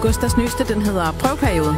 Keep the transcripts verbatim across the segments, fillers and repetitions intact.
Gustavs nyeste, den hedder Prøveperiode.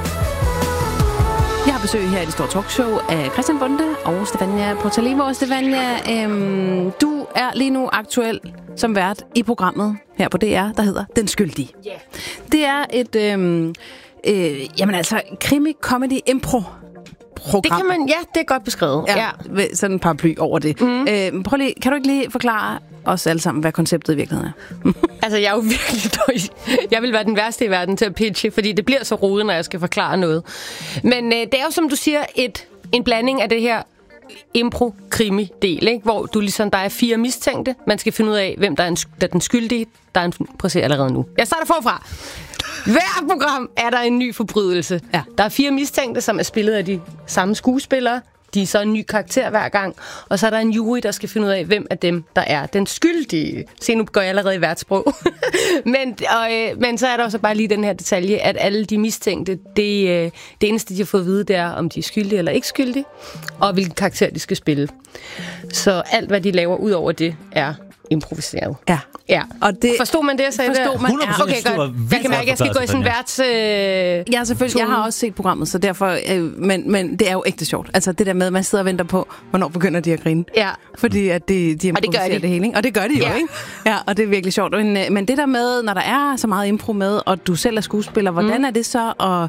Jeg har besøg her i det store talkshow af Christian Bonde og Stefania Portalevo. Stefania, øhm, du er lige nu aktuel som vært i programmet her på D R, der hedder Den Skyldige. Yeah. Det er et, øhm, øh, jamen altså, krimi-comedy-impro. Program. Det kan man, ja, det er godt beskrevet. Ja, ja. Sådan en paraply over det. Mm. Øh, prøv lige, kan du ikke lige forklare os alle sammen, hvad konceptet i virkeligheden er? Altså, jeg er jo virkelig dårlig. Jeg vil være den værste i verden til at pitche, fordi det bliver så rodet, når jeg skal forklare noget. Men øh, det er jo, som du siger, et, en blanding af det her impro-krimi-del, ikke? Hvor du ligesom, der er fire mistænkte. Man skal finde ud af, hvem der er, en, der er den skyldige. Der er en, prøv at se allerede nu. Jeg starter forfra. Hver program er der en ny forbrydelse. Ja. Der er fire mistænkte, som er spillet af de samme skuespillere. De er så en ny karakter hver gang. Og så er der en jury, der skal finde ud af, hvem af dem, der er den skyldige. Se, nu går jeg allerede i værtsprog. men, og, øh, men så er der også bare lige den her detalje, at alle de mistænkte, det, øh, det eneste, de har fået at vide, det er, om de er skyldige eller ikke skyldige, og hvilken karakter de skal spille. Så alt, hvad de laver ud over det, er improviseret. Ja. Ja. Og det forstod man det, jeg sagde forstod der? man. hundrede procent. Okay, godt. Jeg kan mærke, at jeg skal gå i sådan en værts... Øh, ja, selvfølgelig. Jeg har også set programmet, så derfor... Øh, men, men det er jo ægte sjovt. Altså det der med, at man sidder og venter på, hvornår begynder de at grine. Ja. Fordi at de, de improviserer det, de. det hele, ikke? Og det gør de jo, ja. ikke? Ja, og det er virkelig sjovt. Men, men det der med, når der er så meget impro med, og du selv er skuespiller, hvordan mm. er det så? Og,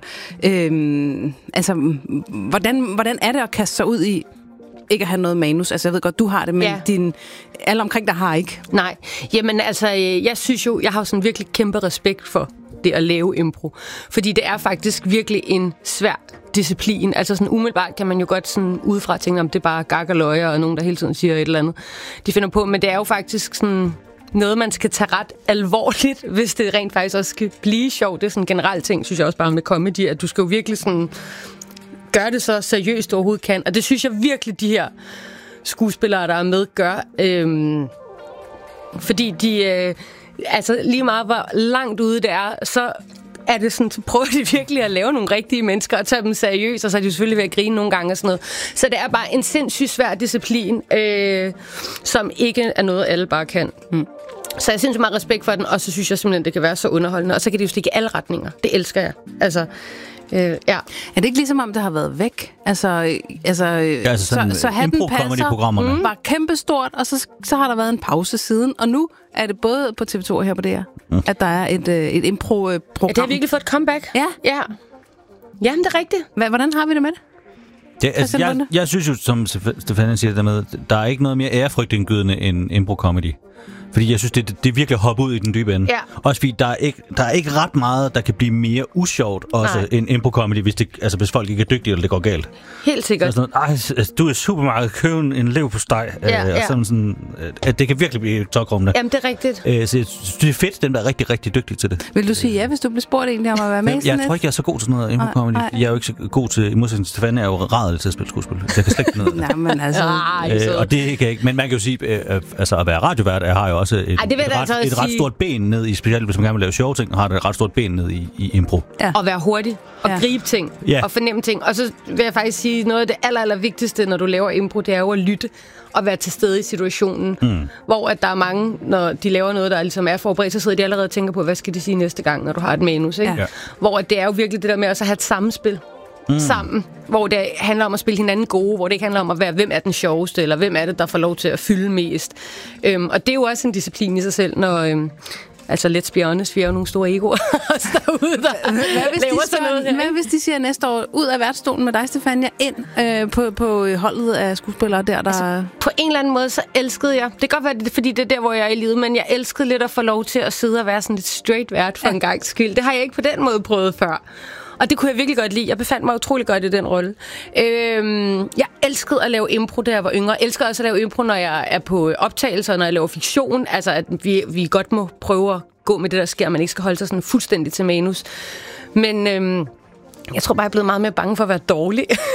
øh, altså, hvordan, hvordan er det at kaste sig ud i ikke at have noget manus? Altså, jeg ved godt, du har det, men ja. din, alle omkring der har ikke. Nej. Jamen, altså, jeg synes jo, jeg har sådan virkelig kæmpe respekt for det at lave impro. Fordi det er faktisk virkelig en svær disciplin. Altså, sådan umiddelbart kan man jo godt sådan udefra tænke, om det er bare gak og løjer, og nogen, der hele tiden siger et eller andet, de finder på. Men det er jo faktisk sådan noget, man skal tage ret alvorligt, hvis det rent faktisk også skal blive sjovt. Det er sådan en generel ting, synes jeg også bare med comedy, at du skal jo virkelig sådan gør det så seriøst du overhovedet kan. Og det synes jeg virkelig, de her skuespillere, der er med, gør. Øhm, fordi de... Øh, altså lige meget, hvor langt ude det er, så er det sådan, så prøver de virkelig at lave nogle rigtige mennesker og tage dem seriøst, og så er de selvfølgelig ved at grine nogle gange og sådan noget. Så det er bare en sindssygt svær disciplin, øh, som ikke er noget, alle bare kan. Mm. Så jeg synes meget respekt for den, og så synes jeg simpelthen, det kan være så underholdende. Og så kan det jo stikke i alle retninger. Det elsker jeg. Altså... Øh, ja. Er det ikke ligesom om det har været væk? Altså, altså, ja, altså sådan så, så hatten passer var kæmpestort, og så, så har der været en pause siden, og nu er det både på T V to og her på D R, mm. at der er et, et impro-program. Ja, det har virkelig fået et comeback. Ja. Ja. Jamen, det er rigtigt. H- hvordan har vi det med det? det altså, jeg, jeg synes jo, som Stefania siger det med, der er ikke noget mere ærefrygtindgydende end impro-comedy. Fordi jeg synes, det, det er virkelig at hoppe ud i den dybe ende. Ja. Også fordi der er, ikke, der er ikke ret meget, der kan blive mere usjovt også Nej. end impro-comedy, hvis, det, altså, hvis folk ikke er dygtige, eller det går galt. Helt sikkert. Så sådan, Ej, du er super meget købe en lev på steg. Ja, øh, og sådan, sådan, at det kan virkelig blive tokrummende. Jamen, det er rigtigt. Øh, så jeg synes, det er fedt, dem der er rigtig, rigtig dygtige til det. Vil du sige ja, hvis du bliver spurgt egentlig om at være med i Jeg, sådan jeg tror ikke, jeg er så god til sådan noget impro-comedy. Jeg er jo ikke så god til, i modsætning til Stefania, er jo rædelig til at spille skuespil. Jeg kan slet ikke noget. Nej, men altså... øh, og det kan jeg ikke. Men man kan jo sige, øh, altså at være radiovært, jeg har jo også et, Ej, et, ret, altså et ret stort ben ned i, specielt hvis man gerne vil lave sjove ting, har det et ret stort ben ned i, i impro. Ja. Og være hurtig, og ja. gribe ting, ja. og fornemme ting. Og så vil jeg faktisk sige, noget af det aller, aller vigtigste, når du laver impro, det er jo at lytte og være til stede i situationen. Mm. Hvor at der er mange, når de laver noget, der ligesom er forberedt, så sidder de allerede og tænker på, hvad skal de sige næste gang, når du har et manus. Ikke? Ja. Hvor at det er jo virkelig det der med at have et samspil. Mm. sammen, hvor det handler om at spille hinanden gode, hvor det ikke handler om at være, hvem er den sjoveste, eller hvem er det, der får lov til at fylde mest. Øhm, og det er jo også en disciplin i sig selv, når... Øhm, altså, let's be honest, vi har jo nogle store egoer derude, der hvad hvis laver de sådan noget her. Hvad hvis de siger næste år, ud af værtsstolen med dig, Stefania, ind øh, på, på holdet af skuespillere der, der... Altså, på en eller anden måde, så elskede jeg... Det kan godt være, det, fordi det er der, hvor jeg er i livet, men jeg elskede lidt at få lov til at sidde og være sådan lidt straight vært for ja. en gangs skyld. Det har jeg ikke på den måde prøvet før. Og det kunne jeg virkelig godt lide. Jeg befandt mig utrolig godt i den rolle. Øhm, jeg elskede at lave impro, da jeg var yngre. Jeg elsker også at lave impro, når jeg er på optagelser, når jeg laver fiktion. Altså, at vi, vi godt må prøve at gå med det, der sker. Man ikke skal holde sig sådan fuldstændig til manus. Men øhm, jeg tror bare, jeg er blevet meget mere bange for at være dårlig.